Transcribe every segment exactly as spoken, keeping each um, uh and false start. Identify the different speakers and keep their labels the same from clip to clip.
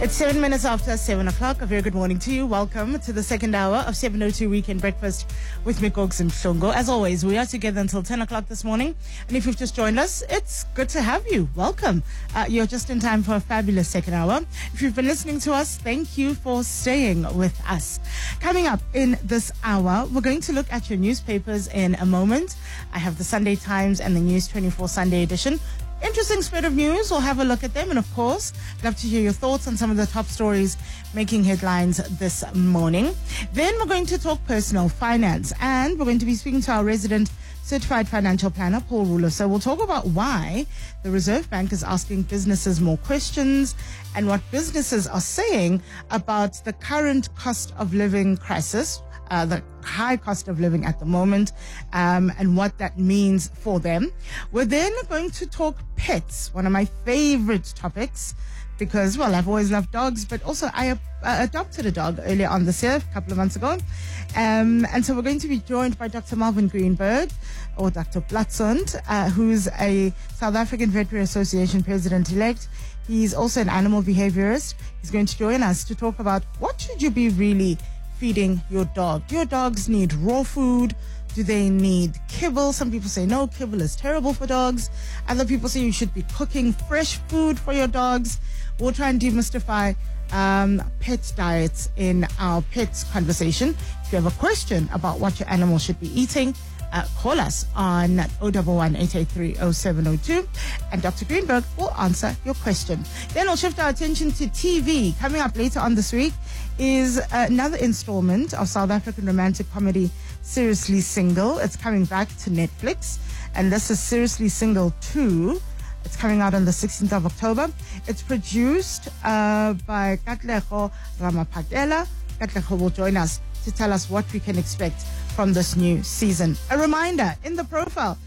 Speaker 1: It's seven minutes after seven o'clock. A very good morning to you. Welcome to the second hour of seven oh two Weekend Breakfast with Mikoks and Shongo. As always, we are together until ten o'clock this morning. And if you've just joined us, it's good to have you. Welcome. Uh, you're just in time for a fabulous second hour. If you've been listening to us, thank you for staying with us. Coming up in this hour, we're going to look at your newspapers in a moment. I have the Sunday Times and the News twenty-four Sunday edition. Interesting spread of news. We'll have a look at them. And of course, love to hear your thoughts on some of the top stories making headlines this morning. Then we're going to talk personal finance. And we're going to be speaking to our resident certified financial planner, Paul Ruler. So we'll talk about why the Reserve Bank is asking businesses more questions and what businesses are saying about the current cost of living crisis. Uh, the high cost of living at the moment, um, and what that means for them. We're then going to talk pets, one of my favorite topics, because, well, I've always loved dogs, but also I uh, adopted a dog earlier on this year, a couple of months ago. Um, and so we're going to be joined by Doctor Marvin Greenberg, or Doctor Platsund, uh, who's a South African Veterinary Association president-elect. He's also an animal behaviorist. He's going to join us to talk about what should you be really feeding your dog. Do your dogs need raw food? Do they need kibble? Some people say no, kibble is terrible for dogs. Other people say you should be cooking fresh food for your dogs. We'll try and demystify um, pet diets in our pets conversation. If you have a question about what your animal should be eating, Uh, call us on zero one one, eight eight three, zero seven zero two and Doctor Greenberg will answer your question. Then we'll shift our attention to T V. Coming up later on this week is another installment of South African romantic comedy Seriously Single. It's coming back to Netflix, and this is Seriously Single two. It's coming out on the sixteenth of October. It's produced uh, by Katlego Ramaphatela. Katlego will join us to tell us what we can expect from this new season. A reminder, in the profile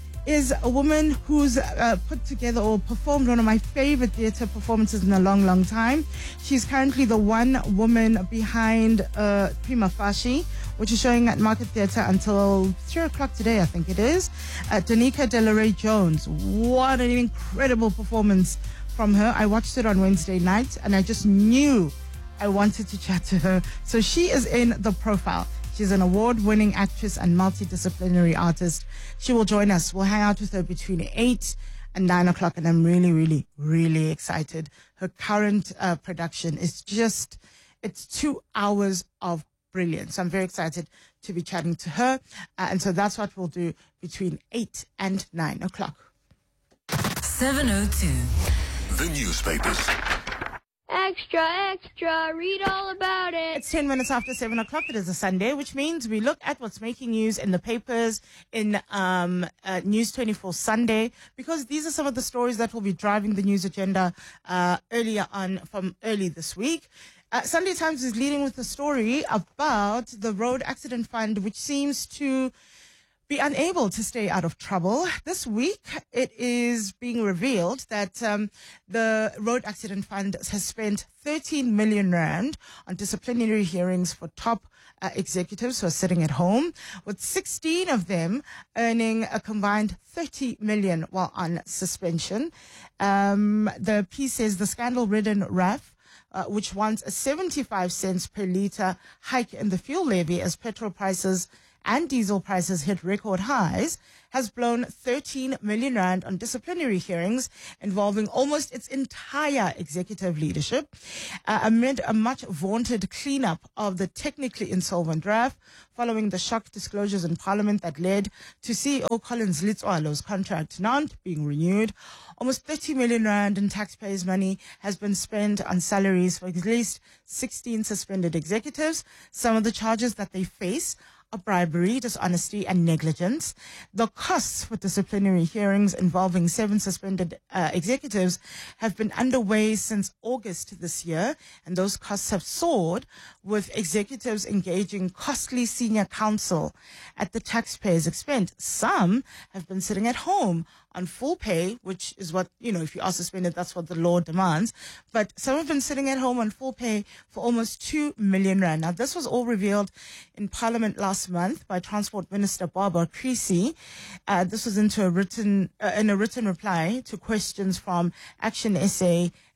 Speaker 1: is a woman who's uh, put together or performed one of my favorite theatre performances in a long, long time. She's currently the one woman behind uh, Prima Facie, which is showing at Market Theatre until three o'clock today, I think it is. Uh, Danica Delaray Jones. What an incredible performance from her. I watched it on Wednesday night and I just knew I wanted to chat to her. So she is in the profile. She's an award-winning actress and multidisciplinary artist. She will join us. We'll hang out with her between eight and nine o'clock, and I'm really, really, really excited. Her current uh, production is just, it's two hours of brilliance. So I'm very excited to be chatting to her. Uh, and so that's what we'll do between eight and nine o'clock.
Speaker 2: seven oh two.
Speaker 3: The newspapers.
Speaker 4: Extra, extra, read all about it.
Speaker 1: It's ten minutes after seven o'clock. It is a Sunday, which means we look at what's making news in the papers in um, uh, News twenty-four Sunday, because these are some of the stories that will be driving the news agenda uh, earlier on from early this week. Uh, Sunday Times is leading with a story about the Road Accident Fund, which seems to be unable to stay out of trouble. This week, it is being revealed that um, the Road Accident Fund has spent thirteen million rand on disciplinary hearings for top uh, executives who are sitting at home, with sixteen of them earning a combined thirty million while on suspension. Um, the piece says the scandal-ridden R A F, Uh, which wants a seventy-five cents per litre hike in the fuel levy as petrol prices and diesel prices hit record highs, has blown thirteen million rand on disciplinary hearings involving almost its entire executive leadership, uh, amid a much vaunted cleanup of the technically insolvent R A F, following the shock disclosures in Parliament that led to C E O Collins Litswalo's contract not being renewed. Almost thirty million rand in taxpayers' money has been spent on salaries for at least sixteen suspended executives. Some of the charges that they face are bribery, dishonesty, and negligence. The costs for disciplinary hearings involving seven suspended uh, executives have been underway since August this year, and those costs have soared, with executives engaging costly senior counsel at the taxpayers' expense. Some have been sitting at home on full pay, which is what, you know, if you are suspended, that's what the law demands. But some have been sitting at home on full pay for almost two million rand. Now, this was all revealed in Parliament last month by Transport Minister Barbara Creecy. Uh, this was into a written, uh, in a written reply to questions from Action S A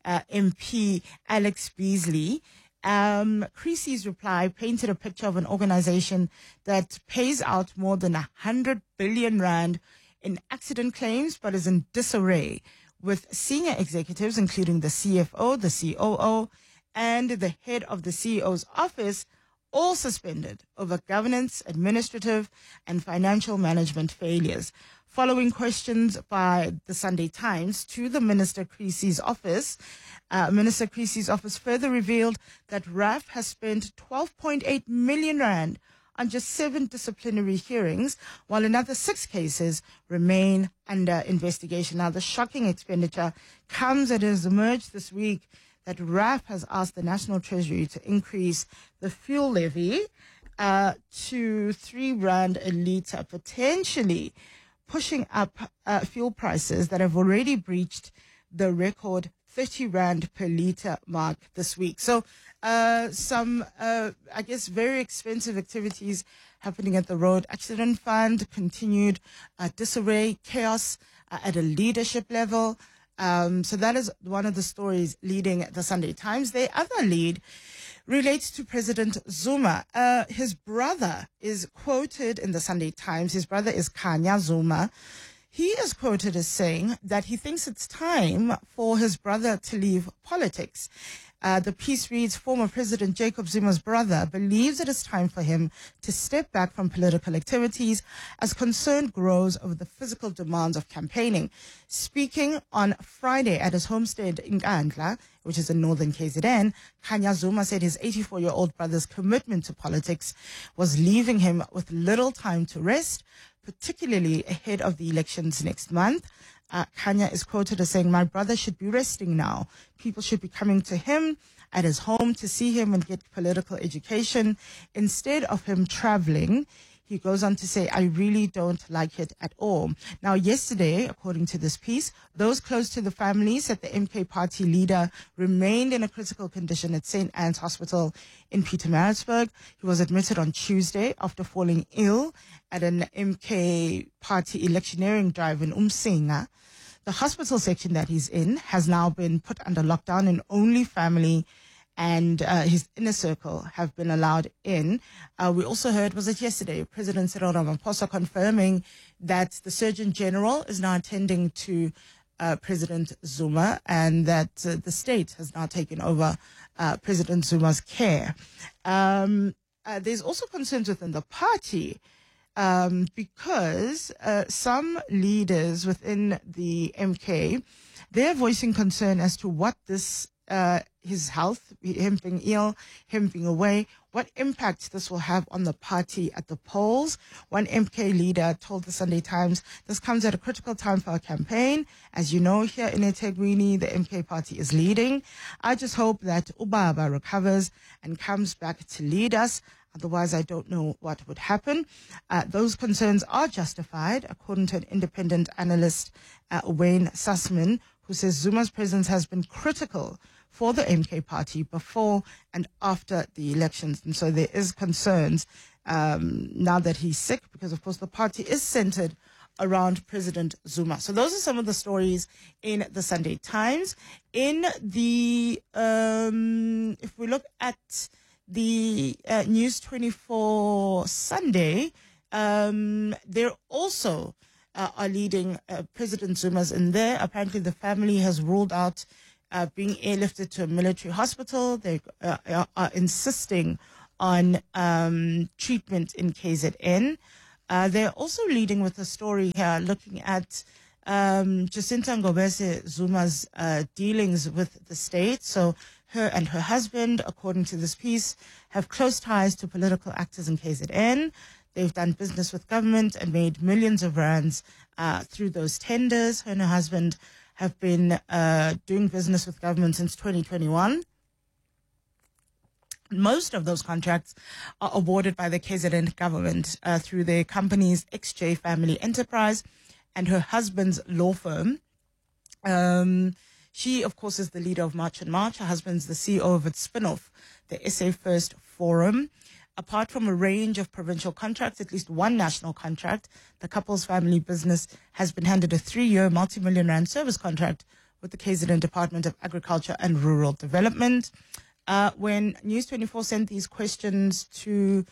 Speaker 1: uh, M P Alex Beasley. Um, Creasy's reply painted a picture of an organization that pays out more than one hundred billion rand in accident claims, but is in disarray, with senior executives, including the C F O, the C O O, and the head of the C E O's office, all suspended over governance, administrative, and financial management failures. Following questions by the Sunday Times to the Minister Creasy's office, uh, Minister Creasy's office further revealed that R A F has spent twelve point eight million rand on just seven disciplinary hearings, while another six cases remain under investigation. Now, the shocking expenditure comes as it has emerged this week that R A F has asked the National Treasury to increase the fuel levy uh, to three rand a litre, potentially pushing up uh, fuel prices that have already breached the record thirty rand per litre mark this week. So uh, some, uh, I guess, very expensive activities happening at the road accident fund, continued uh, disarray, chaos uh, at a leadership level. Um, so that is one of the stories leading the Sunday Times. The other lead relates to President Zuma. Uh, his brother is quoted in the Sunday Times. His brother is Khanya Zuma. He is quoted as saying that he thinks it's time for his brother to leave politics. Uh, the piece reads, former President Jacob Zuma's brother believes it is time for him to step back from political activities as concern grows over the physical demands of campaigning. Speaking on Friday at his homestead in Nkandla, which is in northern K Z N, Khanya Zuma said his eighty-four-year-old brother's commitment to politics was leaving him with little time to rest, particularly ahead of the elections next month. Uh, Khanya is quoted as saying, my brother should be resting now. People should be coming to him at his home to see him and get political education instead of him traveling. He goes on to say, I really don't like it at all. Now, yesterday, according to this piece, those close to the family said the M K party leader remained in a critical condition at Saint Anne's Hospital in Pietermaritzburg. He was admitted on Tuesday after falling ill at an M K party electioneering drive in Umsinga. The hospital section that he's in has now been put under lockdown, and only family and uh, his inner circle have been allowed in. Uh, we also heard, was it yesterday, President Cyril Ramaphosa confirming that the Surgeon General is now attending to uh, President Zuma, and that uh, the state has now taken over uh, President Zuma's care. Um, uh, there's also concerns within the party um, because uh, some leaders within the M K, they're voicing concern as to what this Uh, his health, him being ill, him being away, what impact this will have on the party at the polls. One M K leader told the Sunday Times, this comes at a critical time for our campaign. As you know, here in eThekwini, the M K party is leading. I just hope that Ubaba recovers and comes back to lead us. Otherwise, I don't know what would happen. Uh, those concerns are justified, according to an independent analyst, uh, Wayne Sussman, who says Zuma's presence has been critical for the M K party before and after the elections. And so there is concerns um, now that he's sick, because, of course, the party is centered around President Zuma. So those are some of the stories in the Sunday Times. In the, um, if we look at the uh, News twenty-four Sunday, um, they're also uh, are leading uh, President Zuma's in there. Apparently the family has ruled out uh, being airlifted to a military hospital. They uh, are, are insisting on um, treatment in K Z N. Uh, they're also leading with a story here looking at um, Jacinta Ngobese Zuma's uh, dealings with the state. So her and her husband, according to this piece, have close ties to political actors in K Z N. They've done business with government and made millions of rands uh, through those tenders. Her and her husband have been uh, doing business with government since twenty twenty-one. Most of those contracts are awarded by the K Z N government uh, through their company's X J Family Enterprise and her husband's law firm. Um, she, of course, is the leader of March and March. Her husband's the C E O of its spin-off, the S A First Forum. Apart from a range of provincial contracts, at least one national contract, the couple's family business has been handed a three-year multi-million rand service contract with the K Z N Department of Agriculture and Rural Development. Uh, when News twenty-four sent these questions to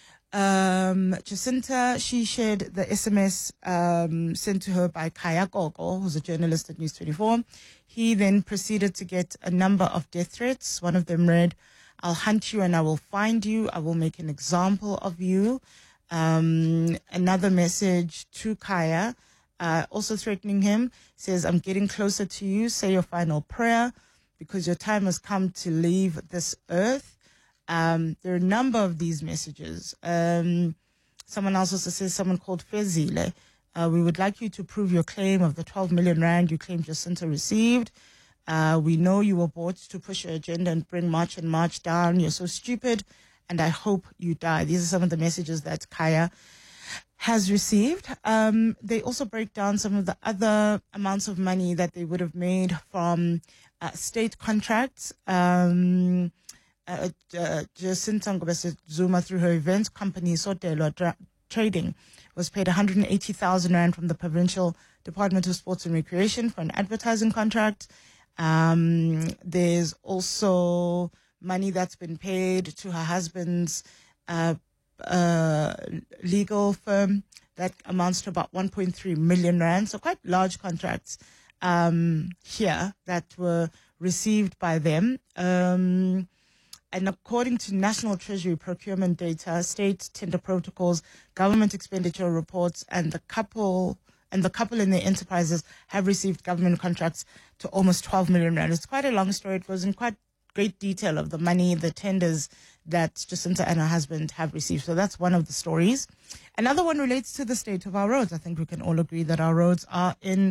Speaker 1: um, Jacinta, she shared the S M S um, sent to her by Kaya Gogo, who's a journalist at News twenty-four. He then proceeded to get a number of death threats. One of them read, "I'll hunt you and I will find you. I will make an example of you." Um, another message to Kaya, uh, also threatening him, says, "I'm getting closer to you. Say your final prayer because your time has come to leave this earth." Um, there are a number of these messages. Um, someone else also says, someone called Fezile, uh, "We would like you to prove your claim of the twelve million rand you claim Jacinta received. Uh, we know you were bought to push your agenda and bring March and March down. You're so stupid, and I hope you die." These are some of the messages that Kaya has received. Um, they also break down some of the other amounts of money that they would have made from uh, state contracts. Um, uh, uh, Jacinta Ngobese Zuma, through her events company, Sotelo Tra- Trading, was paid one hundred eighty thousand rand from the Provincial Department of Sports and Recreation for an advertising contract. Um, there's also money that's been paid to her husband's uh, uh, legal firm that amounts to about one point three million rand. So quite large contracts um, here that were received by them. Um, and according to National Treasury procurement data, state tender protocols, government expenditure reports, and the couple and the couple in their enterprises have received government contracts to almost twelve million rand. It's quite a long story. It was in quite great detail of the money, the tenders that Jacinta and her husband have received. So that's one of the stories. Another one relates to the state of our roads. I think we can all agree that our roads are in,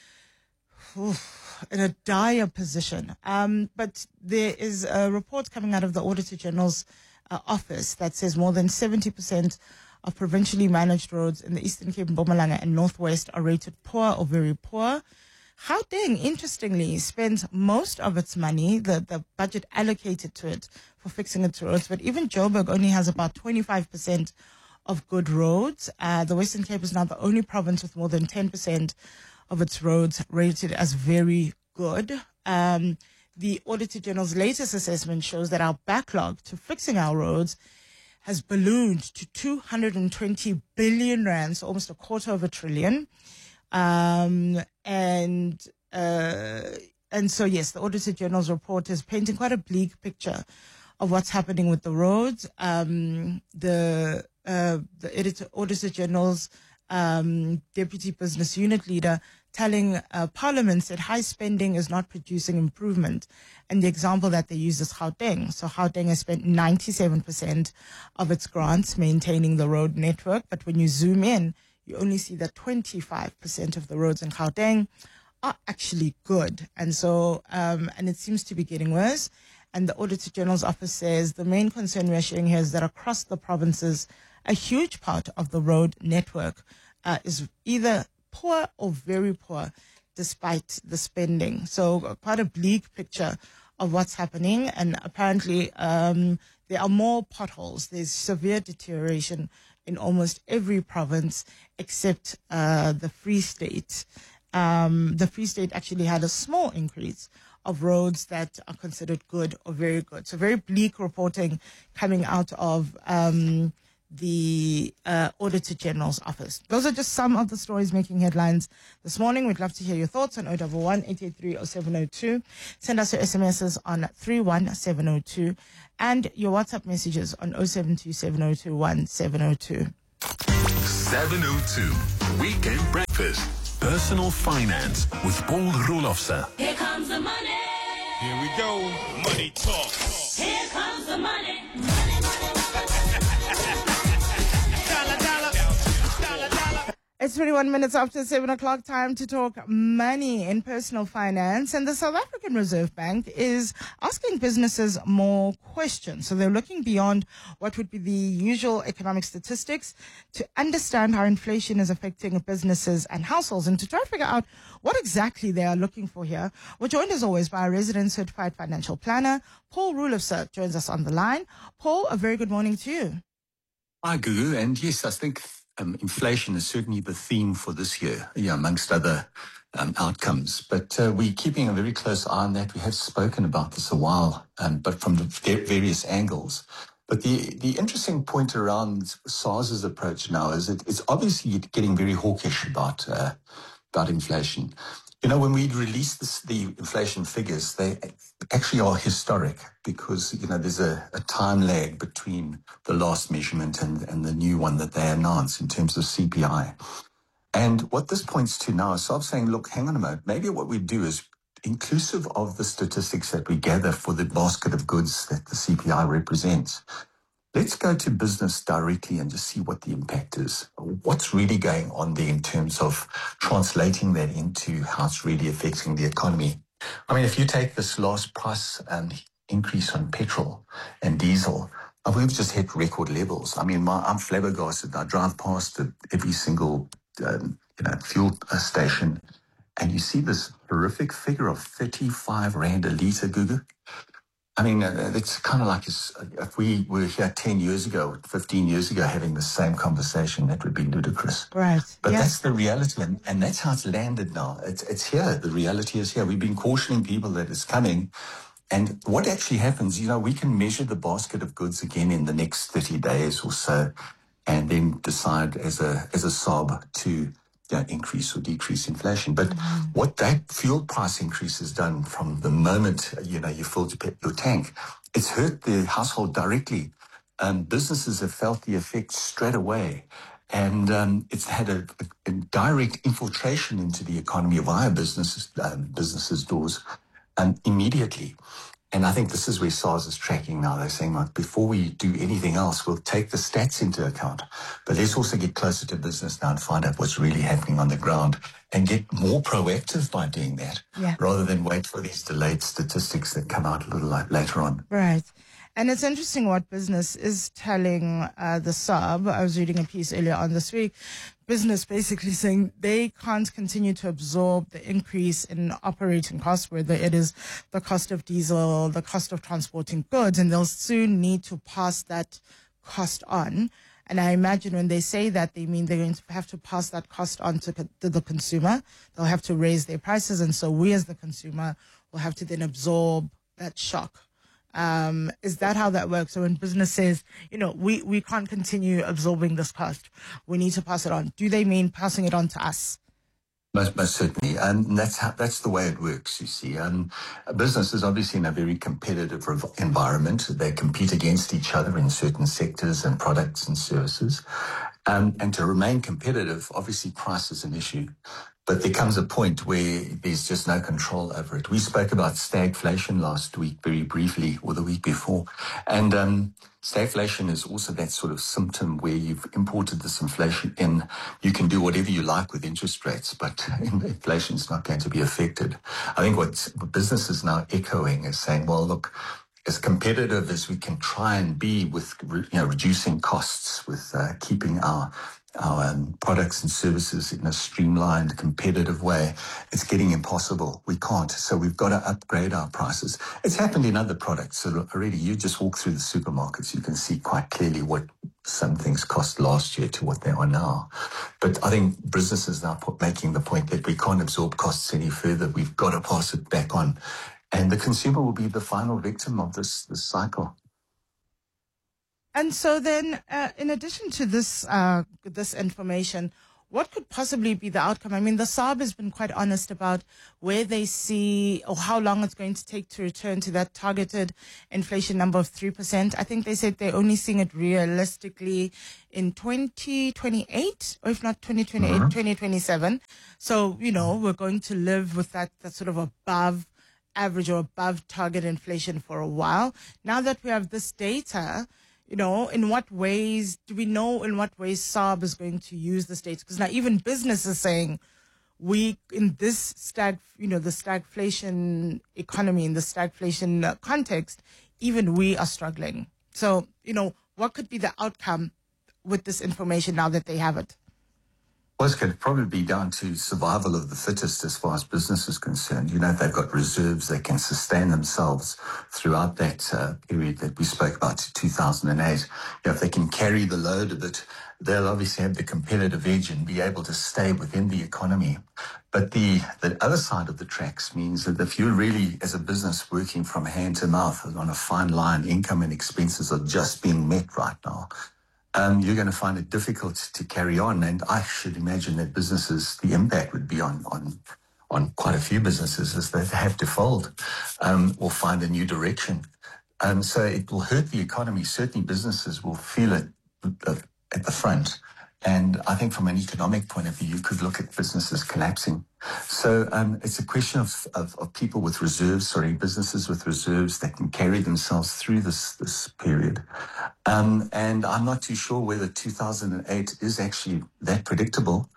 Speaker 1: oof, in a dire position. Um, but there is a report coming out of the Auditor General's uh, office that says more than seventy percent of provincially managed roads in the Eastern Cape, Mpumalanga and Northwest are rated poor or very poor. Gauteng, interestingly, spends most of its money, the, the budget allocated to it, for fixing its roads. But even Joburg only has about twenty-five percent of good roads. Uh, the Western Cape is now the only province with more than ten percent of its roads rated as very good. Um, the Auditor General's latest assessment shows that our backlog to fixing our roads has ballooned to two hundred twenty billion rand, so almost a quarter of a trillion. Um, and, uh, and so, yes, the Auditor General's report is painting quite a bleak picture of what's happening with the roads. Um, the, uh, the Editor, Auditor General's, um, Deputy Business Unit Leader telling, uh, Parliament said high spending is not producing improvement. And the example that they use is Gauteng. So Gauteng has spent ninety-seven percent of its grants maintaining the road network. But when you zoom in, you only see that twenty-five percent of the roads in Gauteng are actually good. And so, um, and it seems to be getting worse. And the Auditor General's office says the main concern we're sharing here is that across the provinces, a huge part of the road network uh, is either poor or very poor despite the spending. So uh, quite a bleak picture of what's happening. And apparently um, there are more potholes. There's severe deterioration in almost every province except uh, the Free State. Um, the Free State actually had a small increase of roads that are considered good or very good. So very bleak reporting coming out of um, the uh, Auditor General's office. Those are just some of the stories making headlines this morning. We'd love to hear your thoughts on zero one one, eight eight three, zero seven zero two. Send us your S M Ses on three one seven zero two and your WhatsApp messages on zero seven two seven zero two one seven zero two.
Speaker 3: seven oh two Weekend Breakfast. Personal Finance with Paul Roelofse.
Speaker 2: Here comes the money.
Speaker 5: Here we go. Money talk.
Speaker 2: Here comes the money.
Speaker 1: It's twenty-one minutes after seven o'clock, time to talk money in personal finance. And the South African Reserve Bank is asking businesses more questions. So they're looking beyond what would be the usual economic statistics to understand how inflation is affecting businesses and households and to try to figure out what exactly they are looking for here. We're joined as always by a resident certified financial planner, Paul Roelofse, joins us on the line. Paul, a very good morning to you.
Speaker 6: Hi, Gugu. And yes, I think Um, inflation is certainly the theme for this year, yeah, amongst other um, outcomes. But uh, we're keeping a very close eye on that. We have spoken about this a while, um, but from the various angles. But the, the interesting point around SARS's approach now is that it's obviously getting very hawkish about uh, about inflation. You know, when we release this, the inflation figures, they actually are historic because, you know, there's a, a time lag between the last measurement and, and the new one that they announce in terms of C P I. And what this points to now is sort of saying, look, hang on a moment, maybe what we do is inclusive of the statistics that we gather for the basket of goods that the C P I represents, let's go to business directly and just see what the impact is. What's really going on there in terms of translating that into how it's really affecting the economy. I mean, if you take this last price um, increase on petrol and diesel, uh, we've just hit record levels. I mean, my, I'm flabbergasted. I drive past every single um, you know, fuel station, and you see this horrific figure of thirty-five rand a litre, Gugu. I mean, uh, it's kind of like if we were here ten years ago, fifteen years ago, having the same conversation, that would be ludicrous.
Speaker 1: Right.
Speaker 6: But
Speaker 1: yeah.
Speaker 6: that's the reality, and, and that's how it's landed now. It's, it's here. The reality is here. We've been cautioning people that it's coming. And what actually happens, you know, we can measure the basket of goods again in the next thirty days or so, and then decide as a as a S A B to you know, increase or decrease inflation. But mm. what that fuel price increase has done from the moment, you know, you filled your tank, it's hurt the household directly. Um, businesses have felt the effect straight away. And um, it's had a, a, a direct infiltration into the economy via businesses, um, businesses' doors um, immediately. And I think this is where SARS is tracking now. They're saying, like, before we do anything else, we'll take the stats into account. But let's also get closer to business now and find out what's really happening on the ground and get more proactive by doing that,
Speaker 1: yeah.
Speaker 6: rather than wait for these delayed statistics that come out a little like later on.
Speaker 1: Right. And it's interesting what business is telling uh, the S A B. I was reading a piece earlier on this week. Business basically saying they can't continue to absorb the increase in operating costs, whether it is the cost of diesel, the cost of transporting goods, and they'll soon need to pass that cost on. And I imagine when they say that, they mean they're going to have to pass that cost on to, to the consumer. They'll have to raise their prices, and so we as the consumer will have to then absorb that shock. Um, is that how that works? So when business says, you know, we, we can't continue absorbing this cost, we need to pass it on, do they mean passing it on to us?
Speaker 6: Most, most certainly. And that's how, that's the way it works, you see. Um, a business is obviously in a very competitive environment. They compete against each other in certain sectors and products and services. Um, and to remain competitive, obviously price is an issue. But there comes a point where there's just no control over it. We spoke about stagflation last week very briefly, or the week before. And um, stagflation is also that sort of symptom where you've imported this inflation in. You can do whatever you like with interest rates, but inflation is not going to be affected. I think what business is now echoing is saying, well, look, as competitive as we can try and be with, you know, reducing costs, with uh, keeping our our um, products and services in a streamlined, competitive way, it's getting impossible. We can't. So we've got to upgrade our prices. It's happened in other products. So already, you just walk through the supermarkets, you can see quite clearly what some things cost last year to what they are now. But I think businesses now put, making the point that we can't absorb costs any further. We've got to pass it back on. And the consumer will be the final victim of this, this cycle.
Speaker 1: And so then, uh, in addition to this uh, this information, what could possibly be the outcome? I mean, the S A B has been quite honest about where they see or how long it's going to take to return to that targeted inflation number of three percent. I think they said they're only seeing it realistically in twenty twenty-eight, or if not twenty twenty-eight, mm-hmm. twenty twenty-seven. So, you know, we're going to live with that, that sort of above average or above target inflation for a while. Now that we have this data, you know, in what ways, do we know in what ways S A B is going to use this data? Because now even business is saying, we, in this stag, you know, the stagflation economy, in the stagflation context, even we are struggling. So, you know, what could be the outcome with this information now that they have it?
Speaker 6: Well, it's going to probably be down to survival of the fittest as far as business is concerned. You know, if they've got reserves, they can sustain themselves throughout that uh, period that we spoke about to two thousand eight. You know, if they can carry the load of it, they'll obviously have the competitive edge and be able to stay within the economy. But the, the other side of the tracks means that if you're really, as a business, working from hand to mouth on a fine line, income and expenses are just being met right now, Um, you're going to find it difficult to carry on. And I should imagine that businesses, the impact would be on on, on quite a few businesses as they have to fold um, or find a new direction. Um, so it will hurt the economy. Certainly businesses will feel it uh, at the front. And I think from an economic point of view, you could look at businesses collapsing. So um, it's a question of, of, of people with reserves, sorry, businesses with reserves that can carry themselves through this, this period. Um, and I'm not too sure whether two thousand eight is actually that predictable.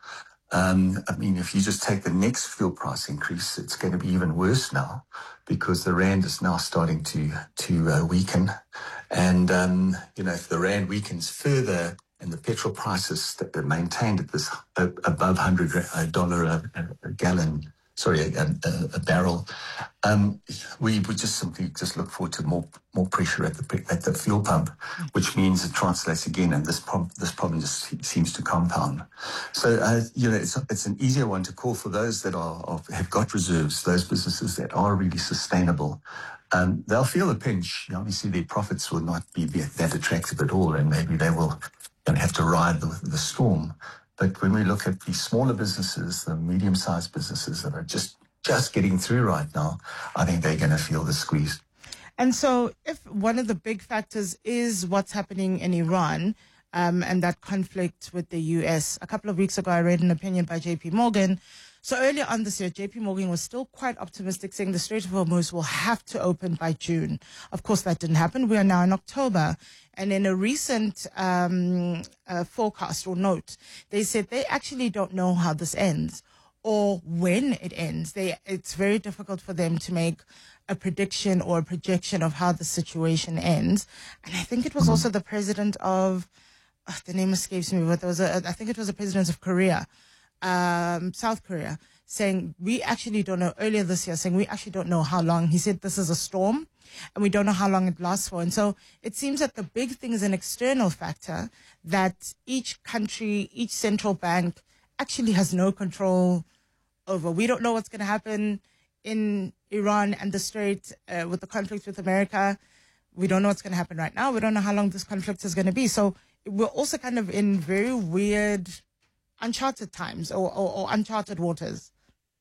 Speaker 6: Um, I mean, if you just take the next fuel price increase, it's going to be even worse now because the rand is now starting to to uh, weaken. And, um, you know, if the rand weakens further and the petrol prices that are maintained at this uh, above one hundred dollars a, a gallon, sorry, a, a, a barrel, um, we would just simply just look forward to more more pressure at the at the fuel pump, which means it translates again, and this problem this problem just seems to compound. So uh, you know, it's it's an easier one to call for those that are, are have got reserves, those businesses that are really sustainable. Um, they'll feel the pinch. Obviously, their profits will not be that attractive at all, and maybe they will have to ride the, the storm. But when we look at the smaller businesses, the medium-sized businesses that are just just getting through right now, I think they're going to feel the squeeze.
Speaker 1: And so if one of the big factors is what's happening in Iran um, and that conflict with the U S, a couple of weeks ago I read an opinion by J P Morgan. So earlier on this year, J P Morgan was still quite optimistic, saying the Strait of Hormuz will have to open by June. Of course, that didn't happen. We are now in October. And in a recent um, uh, forecast or note, they said they actually don't know how this ends or when it ends. They, it's very difficult for them to make a prediction or a projection of how the situation ends. And I think it was also the president of, uh, the name escapes me, but there was a, I think it was the president of Korea, um, South Korea, saying we actually don't know, earlier this year, saying we actually don't know how long. He said this is a storm and we don't know how long it lasts for. And so it seems that the big thing is an external factor that each country, each central bank actually has no control over. We don't know what's going to happen in Iran and the Strait uh, with the conflict with America. We don't know what's going to happen right now. We don't know how long this conflict is going to be. So we're also kind of in very weird, uncharted times or, or, or uncharted waters.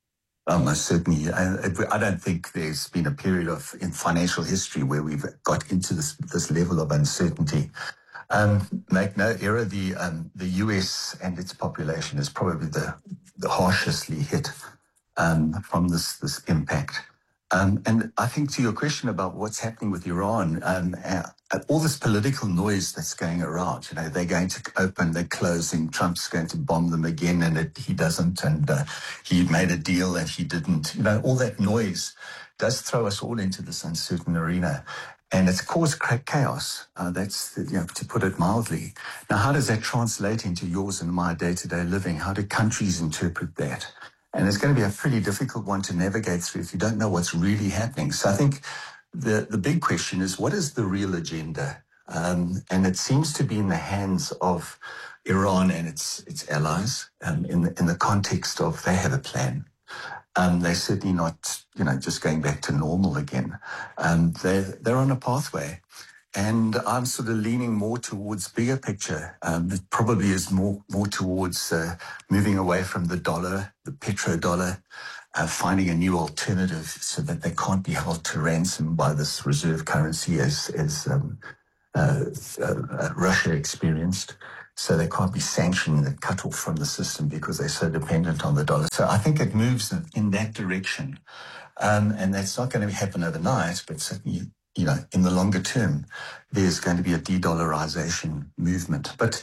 Speaker 6: Um, most certainly. I, I don't think there's been a period of in financial history where we've got into this this level of uncertainty. Um, make no error, the um, the U S and its population is probably the, the harshestly hit um, from this this impact. Um, and I think to your question about what's happening with Iran, um, uh, all this political noise that's going around, you know, they're going to open, they're closing, Trump's going to bomb them again and it, he doesn't, and uh, he made a deal and he didn't. You know, all that noise does throw us all into this uncertain arena. And it's caused chaos. Uh, that's, the, you know, to put it mildly. Now, how does that translate into yours and my day-to-day living? How do countries interpret that? And it's going to be a pretty difficult one to navigate through if you don't know what's really happening. So I think the, the big question is, what is the real agenda? Um, and it seems to be in the hands of Iran and its its allies um, in, the, in the context of they have a plan. Um, they're certainly not, you know, just going back to normal again. Um, they're, they're on a pathway. And I'm sort of leaning more towards bigger picture. Um, it probably is more more towards uh, moving away from the dollar, the petrodollar, uh, finding a new alternative so that they can't be held to ransom by this reserve currency as as um, uh, uh, Russia experienced. So they can't be sanctioned and cut off from the system because they're so dependent on the dollar. So I think it moves in that direction. Um, and that's not going to happen overnight, but certainly, you know, in the longer term, there's going to be a de-dollarization movement. But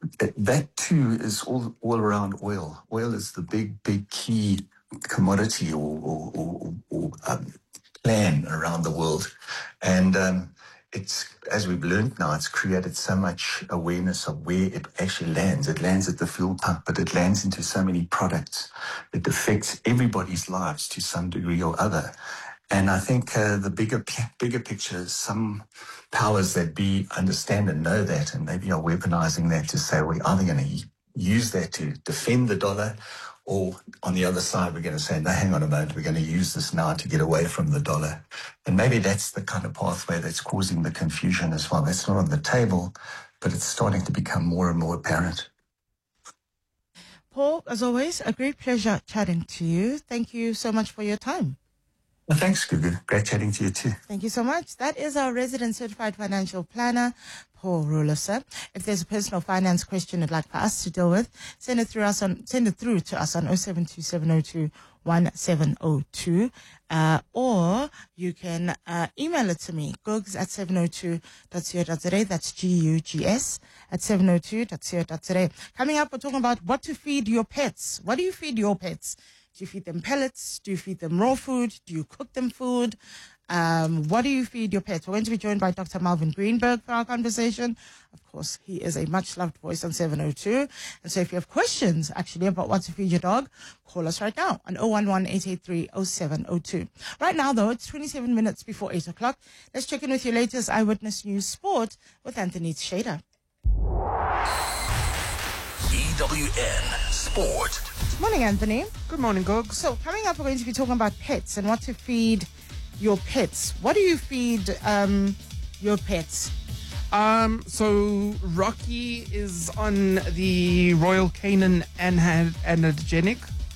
Speaker 6: that too is all, all around oil. Oil is the big, big key commodity or, or, or, or um, plan around the world. And um, it's, as we've learned now, it's created so much awareness of where it actually lands. It lands at the fuel pump, but it lands into so many products. It affects everybody's lives to some degree or other. And I think uh, the bigger bigger picture is some powers that be understand and know that, and maybe are weaponizing that to say we're either going to use that to defend the dollar, or on the other side, we're going to say, no, hang on a moment, we're going to use this now to get away from the dollar. And maybe that's the kind of pathway that's causing the confusion as well. That's not on the table, but it's starting to become more and more apparent.
Speaker 1: Paul, as always, a great pleasure chatting to you. Thank you so much for your time.
Speaker 6: Well, thanks, Gugu. Great chatting to you too.
Speaker 1: Thank you so much. That is our resident certified financial planner, Paul Roelofse. If there's a personal finance question you'd like for us to deal with, send it through us on send it through to us on oh seven two seven oh two one seven oh two, uh, or you can uh, email it to me, gugs at seven oh two dot co dot za. That's G U G S at seven oh two dot co dot za. Coming up, we're talking about what to feed your pets. What do you feed your pets? Do you feed them pellets? Do you feed them raw food? Do you cook them food? Um, what do you feed your pets? We're going to be joined by Doctor Malvin Greenberg for our conversation. Of course, he is a much-loved voice on seven oh two. And so if you have questions, actually, about what to feed your dog, call us right now on oh one one, eight eight three, oh seven oh two. Right now, though, it's twenty-seven minutes before eight o'clock. Let's check in with your latest Eyewitness News Sport with Anthony Shader.
Speaker 3: E W N Sport.
Speaker 1: Morning, Anthony.
Speaker 7: Good morning, Gogs.
Speaker 1: So coming up, we're going to be talking about pets and what to feed your pets. What do you feed um, your pets?
Speaker 7: Um, so Rocky is on the Royal Canin anha- Analgenic,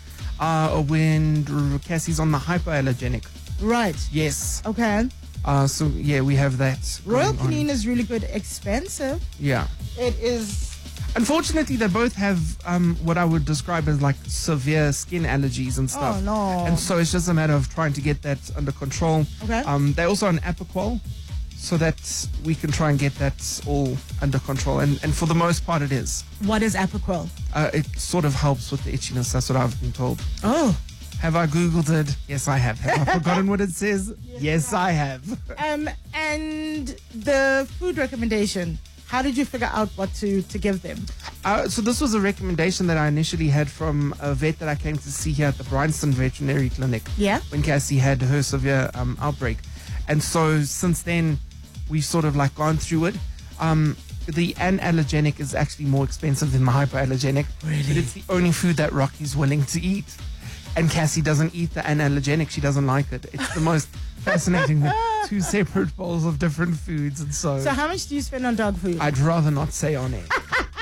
Speaker 7: uh, when Cassie's on the hypoallergenic.
Speaker 1: Right.
Speaker 7: Yes.
Speaker 1: Okay.
Speaker 7: Uh, so yeah, we have that.
Speaker 1: Royal
Speaker 7: going on.
Speaker 1: Canin is really good, expensive.
Speaker 7: Yeah.
Speaker 1: It is.
Speaker 7: Unfortunately, they both have um, what I would describe as like severe skin allergies and stuff.
Speaker 1: Oh, no.
Speaker 7: And so it's just a matter of trying to get that under control.
Speaker 1: Okay.
Speaker 7: Um, they're also on Apoquel, so that we can try and get that all under control. And, and for the most part, it is.
Speaker 1: What is Apoquel?
Speaker 7: Uh, it sort of helps with the itchiness. That's what I've been told.
Speaker 1: Oh.
Speaker 7: Have I Googled it? Yes, I have. Have I forgotten what it says? Yes, yes I have.
Speaker 1: Um, and the food recommendation. How did you figure out what to, to give them?
Speaker 7: Uh, so this was a recommendation that I initially had from a vet that I came to see here at the Bryanston Veterinary Clinic.
Speaker 1: Yeah.
Speaker 7: When Cassie had her severe um, outbreak. And so since then, we've sort of like gone through it. Um, the analgenic is actually more expensive than the hypoallergenic.
Speaker 1: Really?
Speaker 7: But it's the only food that Rocky's willing to eat. And Cassie doesn't eat the analgenic. She doesn't like it. It's the most fascinating thing. Two separate bowls of different foods. And so...
Speaker 1: So how much do you spend on dog food?
Speaker 7: I'd rather not say on air.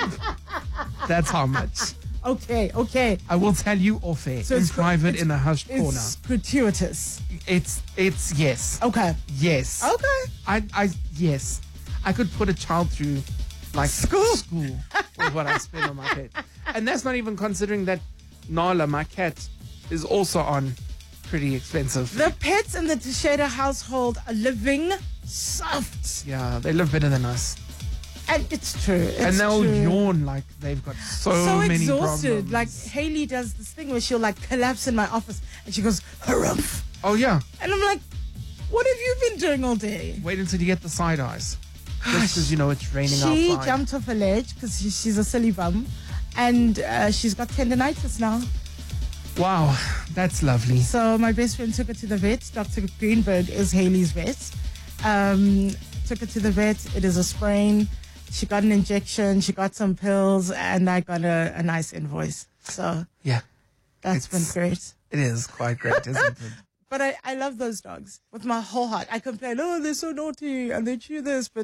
Speaker 7: That's how much.
Speaker 1: Okay, okay.
Speaker 7: I will tell you off air,
Speaker 1: So
Speaker 7: in
Speaker 1: it's-
Speaker 7: private,
Speaker 1: it's-
Speaker 7: in a hushed corner.
Speaker 1: It's gratuitous.
Speaker 7: It's, it's, yes.
Speaker 1: Okay.
Speaker 7: Yes.
Speaker 1: Okay.
Speaker 7: I, I, yes. I could put a child through, like,
Speaker 1: School.
Speaker 7: school with what I spend on my pet. And that's not even considering that Nala, my cat, is also on pretty expensive.
Speaker 1: The pets in the Teixeira household are living soft.
Speaker 7: Yeah, they live better than us.
Speaker 1: And it's true. It's
Speaker 7: and they'll
Speaker 1: true.
Speaker 7: yawn like they've got so,
Speaker 1: so
Speaker 7: many
Speaker 1: exhausted.
Speaker 7: problems.
Speaker 1: Like Haley does this thing where she'll like collapse in my office and she goes, harumph.
Speaker 7: Oh, yeah.
Speaker 1: And I'm like, what have you been doing all day?
Speaker 7: Wait until you get the side eyes. Just because, you know, it's raining
Speaker 1: She
Speaker 7: outside.
Speaker 1: jumped off a ledge because she, she's a silly bum. And uh, she's got tendonitis now.
Speaker 7: Wow, that's lovely.
Speaker 1: So my best friend took her to the vet. Doctor Greenberg is Haley's vet. Um, took her to the vet. It is a sprain. She got an injection. She got some pills. And I got a, a nice invoice. So
Speaker 7: Yeah,
Speaker 1: that's been
Speaker 7: It's-
Speaker 1: great.
Speaker 7: it is quite great, isn't it?
Speaker 1: But I, I love those dogs with my whole heart. I complain, oh, they're so naughty and they chew this. But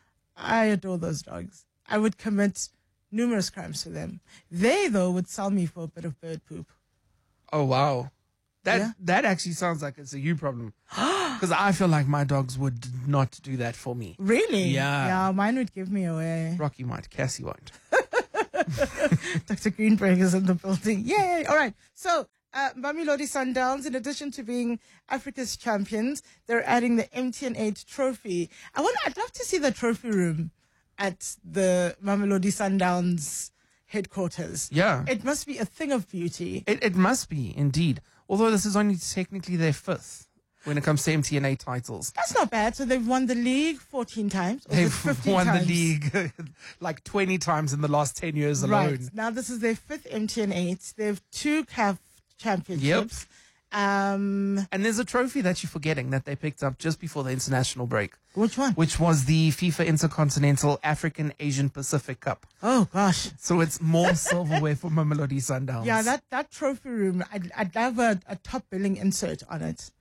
Speaker 1: I adore those dogs. I would commit numerous crimes for them. They, though, would sell me for a bit of bird poop.
Speaker 7: Oh, wow. That
Speaker 1: Yeah.
Speaker 7: that actually sounds like it's a you problem. Because I feel like my dogs would not do that for me.
Speaker 1: Really?
Speaker 7: Yeah.
Speaker 1: Yeah, mine would give me away.
Speaker 7: Rocky might, Cassie won't.
Speaker 1: Doctor Greenberg is in the building. Yay! All right. So, uh, Mamelodi Sundowns, in addition to being Africa's champions, they're adding the M T N eight trophy. I want. I'd love to see the trophy room at the Mamelodi Sundowns headquarters.
Speaker 7: Yeah.
Speaker 1: It must be a thing of beauty.
Speaker 7: It, it must be, indeed. Although this is only technically their fifth. when it comes to M T N A titles.
Speaker 1: That's not bad. So they've won the league fourteen times. Or is it
Speaker 7: They've
Speaker 1: fifteen
Speaker 7: won
Speaker 1: times?
Speaker 7: the league like twenty times in the last ten years alone.
Speaker 1: Right. Now this is their fifth M T N eight. They have two C A F championships. Um,
Speaker 7: And there's a trophy that you're forgetting that they picked up just before the international break,
Speaker 1: which one?
Speaker 7: which was the FIFA Intercontinental African Asian Pacific Cup.
Speaker 1: Oh gosh.
Speaker 7: So it's more silverware for Mamelodi Sundowns.
Speaker 1: Yeah, that, that trophy room, I'd, I'd have a, a top billing insert on it.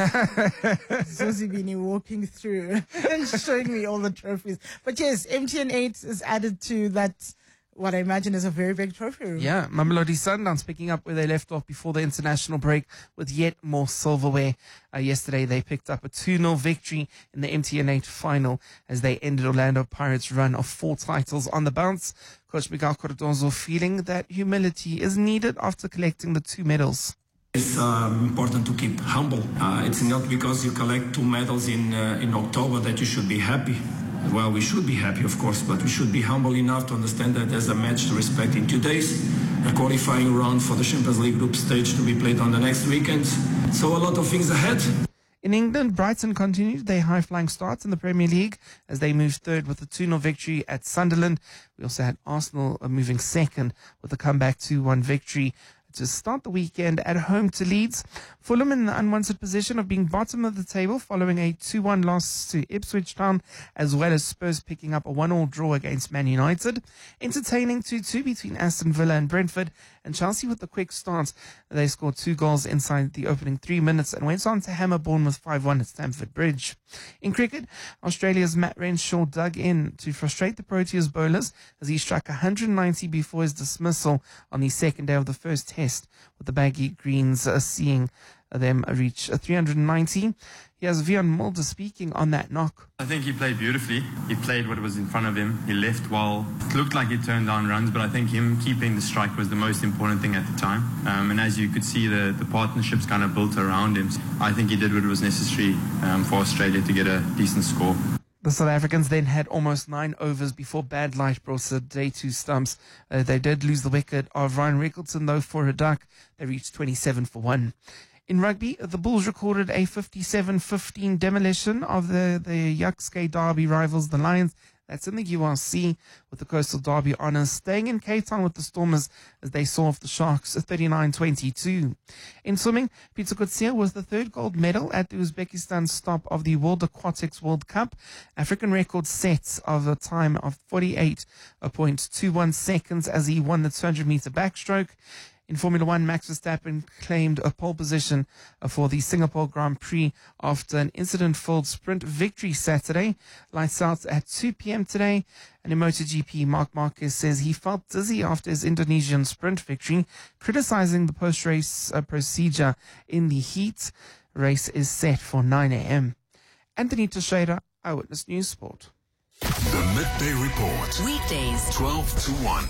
Speaker 1: Zozibini walking through and showing me all the trophies. But yes, M T N eight is added to that, what I imagine is a very big trophy room.
Speaker 7: Yeah, Mamelodi Sundowns picking up where they left off before the international break with yet more silverware. Uh, yesterday they picked up a two nil victory in the M T N eight final as they ended Orlando Pirates' run of four titles on the bounce. Coach Miguel Cardozo feeling that humility is needed after collecting the two medals.
Speaker 8: It's um, important to keep humble. Uh, it's not because you collect two medals in uh, in October that you should be happy. Well, we should be happy, of course, but we should be humble enough to understand that there's a match to respect in two days, a qualifying round for the Champions League group stage to be played on the next weekend. So a lot of things ahead.
Speaker 7: In England, Brighton continued their high-flying start in the Premier League as they moved third with a two nil victory at Sunderland. We also had Arsenal moving second with a comeback two one victory to start the weekend at home to Leeds. Fulham in the unwanted position of being bottom of the table following a two one loss to Ipswich Town, as well as Spurs picking up a one all draw against Man United. Entertaining two two between Aston Villa and Brentford, and Chelsea with the quick start. They scored two goals inside the opening three minutes and went on to hammer Bournemouth five one at Stamford Bridge. In cricket, Australia's Matt Renshaw dug in to frustrate the Proteas bowlers as he struck one hundred ninety before his dismissal on the second day of the first test, with the Baggy Greens uh, seeing them reach uh, three hundred ninety. Here's Vian Mulder speaking on that knock.
Speaker 9: I think he played beautifully. He played what was in front of him. He left well. It looked like he turned down runs, but I think him keeping the strike was the most important thing at the time. Um, and as you could see, the, the partnerships kind of built around him. I think he did what was necessary um, for Australia to get a decent score.
Speaker 7: The South Africans then had almost nine overs before bad light brought the day two stumps. Uh, they did lose the wicket of Ryan Rickleton, though, for a duck. They reached twenty-seven for one. In rugby, the Bulls recorded a fifty-seven fifteen demolition of the, the Yuxke Derby rivals, the Lions. That's in the U R C, with the Coastal Derby honours staying in Cape Town with the Stormers as they saw off the Sharks thirty-nine twenty-two. In swimming, Peter Kutsia was the third gold medal at the Uzbekistan stop of the World Aquatics World Cup. African record set of a time of forty-eight point two one seconds as he won the two hundred metre backstroke. In Formula One, Max Verstappen claimed a pole position for the Singapore Grand Prix after an incident-filled sprint victory Saturday. Lights out at two p.m. today. And in MotoGP, Marc Marquez says he felt dizzy after his Indonesian sprint victory, criticizing the post-race uh, procedure in the heat. Race is set for nine a.m. Anthony Teixeira, Eyewitness News Sport.
Speaker 3: The Midday Report.
Speaker 2: Weekdays
Speaker 3: twelve to one.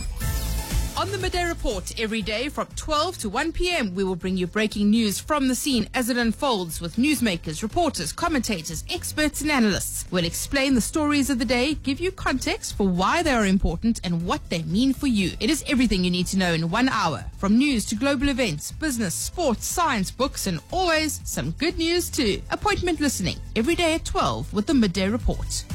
Speaker 10: On the Midday Report, every day from twelve to one p.m, we will bring you breaking news from the scene as it unfolds with newsmakers, reporters, commentators, experts and analysts. We'll explain the stories of the day, give you context for why they are important and what they mean for you. It is everything you need to know in one hour, from news to global events, business, sports, science, books and always some good news too. Appointment listening every day at twelve with the Midday Report.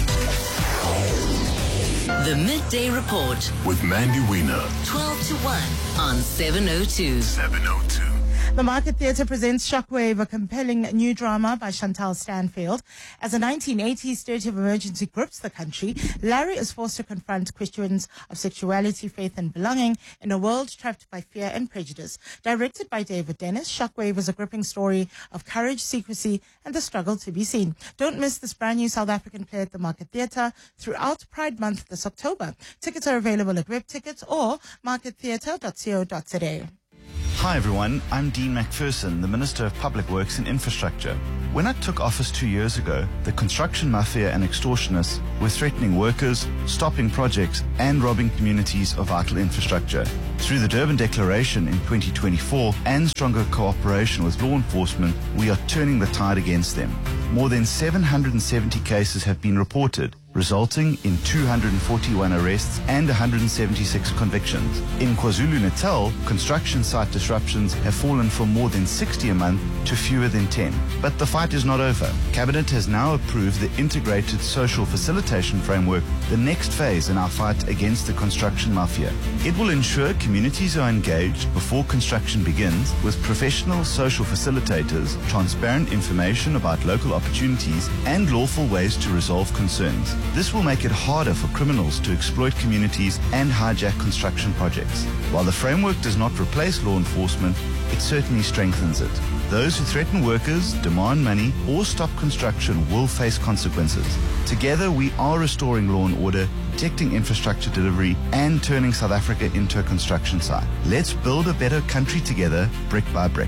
Speaker 2: The Midday Report
Speaker 3: With Mandy Wiener.
Speaker 2: twelve to one on seven oh two.
Speaker 3: seven oh two.
Speaker 1: The Market Theatre presents Shockwave, a compelling new drama by Chantal Stanfield. As the nineteen eighties state of emergency grips the country, Larry is forced to confront questions of sexuality, faith and belonging in a world trapped by fear and prejudice. Directed by David Dennis, Shockwave is a gripping story of courage, secrecy and the struggle to be seen. Don't miss this brand new South African play at the Market Theatre throughout Pride Month this October. Tickets are available at Web Tickets or market theatre dot co dot za.
Speaker 11: Hi everyone, I'm Dean McPherson, the Minister of Public Works and Infrastructure. When I took office two years ago, the construction mafia and extortionists were threatening workers, stopping projects and robbing communities of vital infrastructure. Through the Durban Declaration in twenty twenty-four and stronger cooperation with law enforcement, we are turning the tide against them. more than seven hundred seventy cases have been reported, resulting in two hundred forty-one arrests and one hundred seventy-six convictions. In KwaZulu-Natal, construction site disruptions have fallen from more than sixty a month to fewer than ten. But the fight is not over. Cabinet has now approved the Integrated Social Facilitation Framework, the next phase in our fight against the construction mafia. It will ensure communities are engaged before construction begins with professional social facilitators, transparent information about local opportunities, and lawful ways to resolve concerns. This will make it harder for criminals to exploit communities and hijack construction projects. While the framework does not replace law enforcement, it certainly strengthens it. Those who threaten workers, demand money, or stop construction will face consequences. Together, we are restoring law and order, protecting infrastructure delivery, and turning South Africa into a construction site. Let's build a better country together, brick by brick.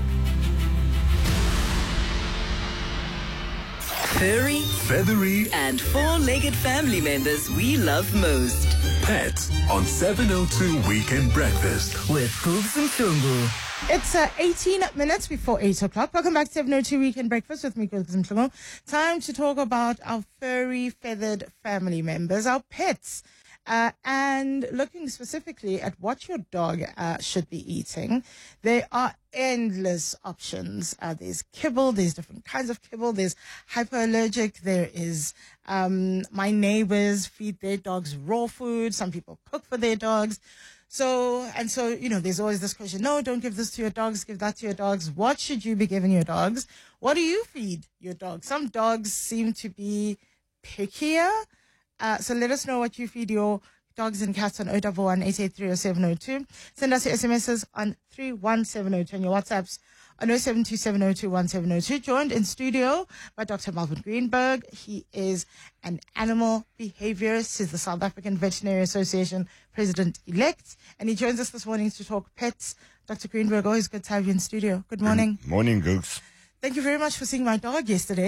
Speaker 2: Furry,
Speaker 3: feathery,
Speaker 2: and four-legged family members we love most.
Speaker 3: Pets on seven oh two Weekend Breakfast
Speaker 2: with Cooks and Tungu.
Speaker 1: It's uh, eighteen minutes before eight o'clock. Welcome back to seven oh two Weekend Breakfast with me, Cooks and Tungu. Time to talk about our furry, feathered family members, our pets. Uh, and looking specifically at what your dog uh, should be eating, there are endless options. Uh, there's kibble, there's different kinds of kibble, there's hyperallergic, there is, um, my neighbors feed their dogs raw food, some people cook for their dogs. So, and so, you know, there's always this question, no, don't give this to your dogs, give that to your dogs. What should you be giving your dogs? What do you feed your dogs? Some dogs seem to be pickier. Uh, so let us know what you feed your dogs and cats on zero one one, eight eight three, zero seven zero two. Send us your S M Ses on three one seven zero two and your WhatsApps on zero seven two seven zero two one seven zero two. Joined in studio by Doctor Melvin Greenberg. He is an animal behaviorist. He's the South African Veterinary Association President-elect. And he joins us this morning to talk pets. Doctor Greenberg, always good to have you in studio. Good morning.
Speaker 12: Good morning, Gooks.
Speaker 1: Thank you very much for seeing my dog yesterday.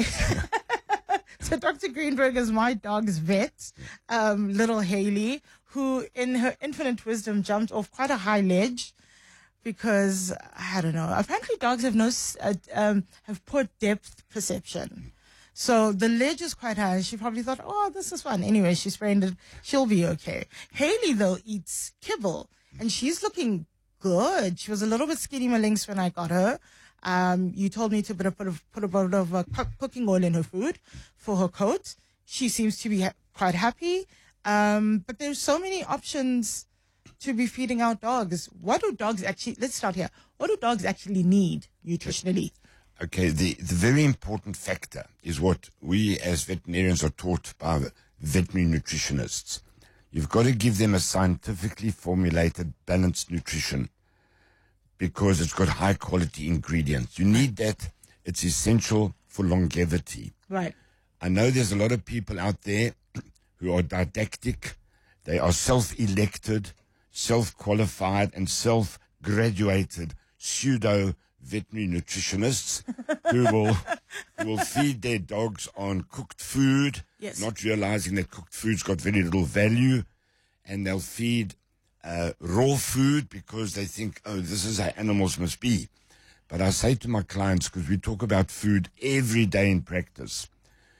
Speaker 1: So Doctor Greenberg is my dog's vet, um, little Haley, who in her infinite wisdom jumped off quite a high ledge because, I don't know, apparently dogs have no, uh, um, have poor depth perception. So the ledge is quite high. She probably thought, oh, this is fun. Anyway, she sprained it. She'll be okay. Haley, though, eats kibble, and she's looking good. She was a little bit skinny malinks when I got her. Um, you told me to put a, put a, put a bit of uh, cooking oil in her food for her coat. She seems to be ha- quite happy. Um, but there's so many options to be feeding our dogs. What do dogs actually, let's start here. What do dogs actually need nutritionally?
Speaker 12: Okay, the, the very important factor is what we as veterinarians are taught by veterinary nutritionists. You've got to give them a scientifically formulated balanced nutrition, because it's got high quality ingredients. You need that. It's essential for longevity.
Speaker 1: Right.
Speaker 12: I know there's a lot of people out there who are didactic. They are self-elected, self-qualified, and self-graduated pseudo veterinary nutritionists who will who will feed their dogs on cooked food,
Speaker 1: yes,
Speaker 12: not realizing that cooked food's got very little value, and they'll feed Uh, raw food because they think, oh, this is how animals must be. But I say to my clients, because we talk about food every day in practice,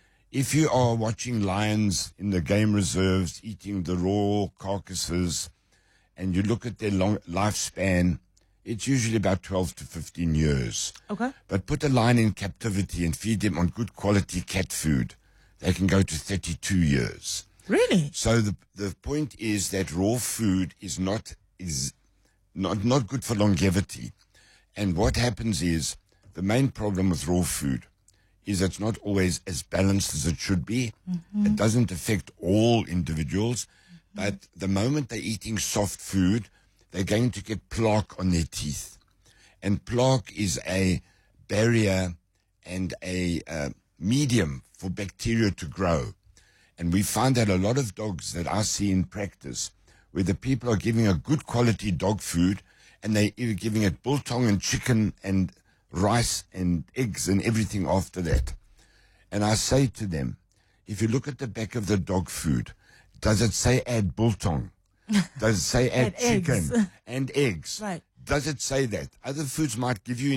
Speaker 12: if you are watching lions in the game reserves eating the raw carcasses and you look at their long lifespan, it's usually about twelve to fifteen years.
Speaker 1: Okay.
Speaker 12: But put a lion in captivity and feed them on good quality cat food, they can go to thirty-two years.
Speaker 1: Really?
Speaker 12: So the the point is that raw food is not is not not good for longevity. And what happens is the main problem with raw food is it's not always as balanced as it should be. Mm-hmm. It doesn't affect all individuals, mm-hmm. but the moment they're eating soft food, they're going to get plaque on their teeth. And plaque is a barrier and a uh, medium for bacteria to grow. And we find that a lot of dogs that I see in practice, where the people are giving a good quality dog food, and they're giving it biltong and chicken and rice and eggs and everything after that. And I say to them, if you look at the back of the dog food, does it say add biltong? Does it say add,
Speaker 1: add
Speaker 12: chicken
Speaker 1: eggs.
Speaker 12: and eggs?
Speaker 1: Right.
Speaker 12: Does it say that? Other foods might give you